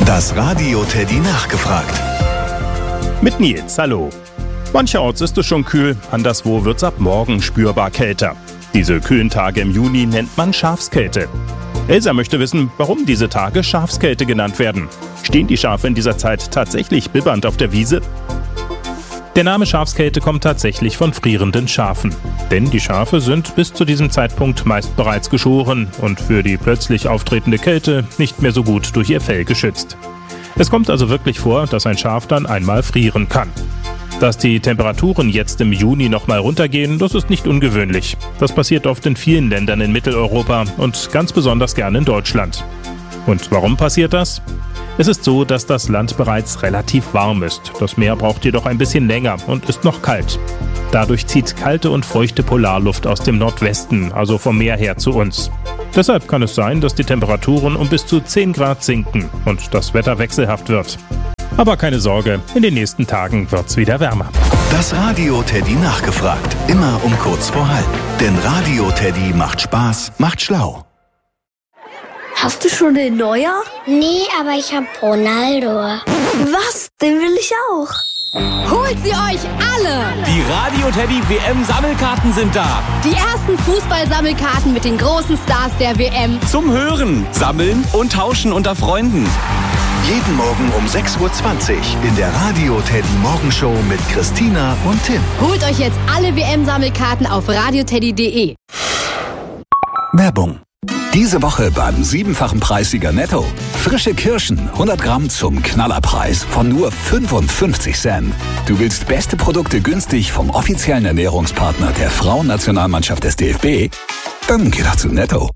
Das Radio Teddy nachgefragt. Mit Nils, hallo. Mancherorts ist es schon kühl, anderswo wird's ab morgen spürbar kälter. Diese kühlen Tage im Juni nennt man Schafskälte. Elsa möchte wissen, warum diese Tage Schafskälte genannt werden. Stehen die Schafe in dieser Zeit tatsächlich bibbernd auf der Wiese? Der Name Schafskälte kommt tatsächlich von frierenden Schafen. Denn die Schafe sind bis zu diesem Zeitpunkt meist bereits geschoren und für die plötzlich auftretende Kälte nicht mehr so gut durch ihr Fell geschützt. Es kommt also wirklich vor, dass ein Schaf dann einmal frieren kann. Dass die Temperaturen jetzt im Juni nochmal runtergehen, das ist nicht ungewöhnlich. Das passiert oft in vielen Ländern in Mitteleuropa und ganz besonders gern in Deutschland. Und warum passiert das? Es ist so, dass das Land bereits relativ warm ist. Das Meer braucht jedoch ein bisschen länger und ist noch kalt. Dadurch zieht kalte und feuchte Polarluft aus dem Nordwesten, also vom Meer her zu uns. Deshalb kann es sein, dass die Temperaturen um bis zu 10 Grad sinken und das Wetter wechselhaft wird. Aber keine Sorge, in den nächsten Tagen wird's wieder wärmer. Das Radio Teddy nachgefragt. Immer um kurz vor halb. Denn Radio Teddy macht Spaß, macht schlau. Hast du schon den Neuer? Nee, aber ich hab Ronaldo. Was? Den will ich auch. Holt sie euch alle! Die Radio Teddy WM-Sammelkarten sind da. Die ersten Fußball-Sammelkarten mit den großen Stars der WM. Zum Hören, Sammeln und Tauschen unter Freunden. Jeden Morgen um 6.20 Uhr in der Radio Teddy Morgenshow mit Christina und Tim. Holt euch jetzt alle WM-Sammelkarten auf radioteddy.de. Werbung. Diese Woche beim 7-fachen Preissieger Netto. Frische Kirschen, 100 Gramm zum Knallerpreis von nur 55 Cent. Du willst beste Produkte günstig vom offiziellen Ernährungspartner der Frauennationalmannschaft des DFB? Dann geh doch zu Netto.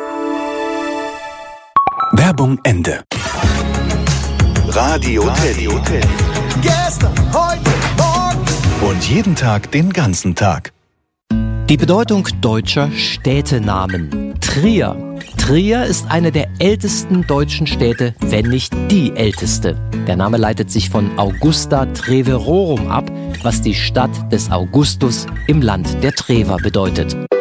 Werbung Ende. Radio Teddy. Gestern, heute, morgen. Und jeden Tag den ganzen Tag. Die Bedeutung deutscher Städtenamen. Trier. Trier ist eine der ältesten deutschen Städte, wenn nicht die älteste. Der Name leitet sich von Augusta Treverorum ab, was die Stadt des Augustus im Land der Trever bedeutet.